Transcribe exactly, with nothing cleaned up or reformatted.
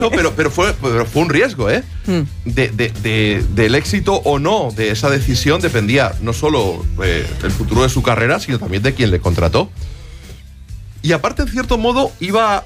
No, pero, pero, fue, pero fue un riesgo, ¿eh? Mm. De, de, de, del éxito o no de esa decisión dependía no solo eh, el futuro de su carrera, sino también de quien le contrató. Y aparte, en cierto modo, iba